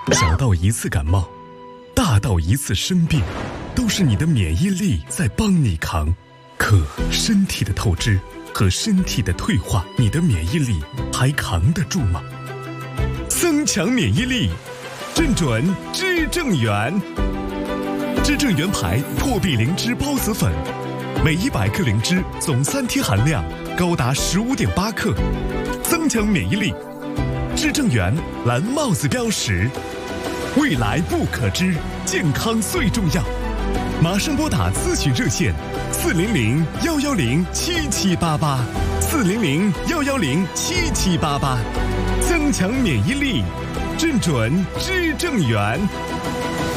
小到一次感冒，大到一次生病，都是你的免疫力在帮你扛。可身体的透支和身体的退化，你的免疫力还扛得住吗？增强免疫力，正准知正元。知正元牌破壁灵芝孢子粉，每100克灵芝总3天含量高达15.8克，增强免疫力。知正元蓝帽子标识，未来不可知，健康最重要。马上拨打咨询热线400-110-7788，400-110-7788，增强免疫力，正准知正元。